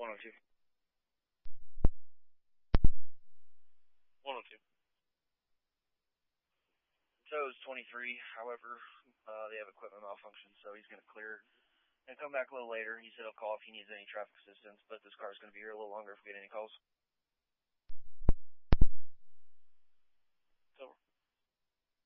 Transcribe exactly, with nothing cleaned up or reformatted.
one oh two. one oh two. Tows twenty-three, however, uh, they have equipment malfunction, so he's going to clear and come back a little later. He said he'll call if he needs any traffic assistance, but this car's going to be here a little longer if we get any calls.